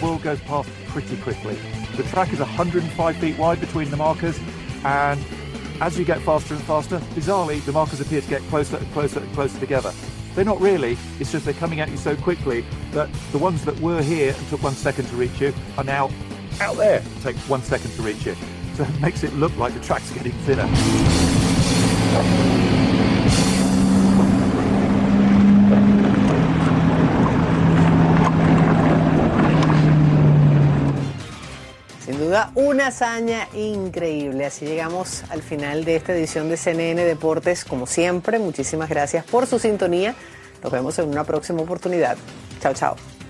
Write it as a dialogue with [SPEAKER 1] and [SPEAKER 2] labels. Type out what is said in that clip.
[SPEAKER 1] world goes past pretty quickly. The track is 105 feet wide between the markers, and as you get faster and faster, bizarrely, the markers appear to get closer and closer and closer together. They're not really, it's just they're coming at you so quickly that the ones that were here and took 1 second to reach you are now out there, take 1 second to reach you. So it makes it look like the track's getting thinner.
[SPEAKER 2] Sin duda, una hazaña increíble. Así llegamos al final de esta edición de CNN Deportes. Como siempre, muchísimas gracias por su sintonía. Nos vemos en una próxima oportunidad. Chao, chao.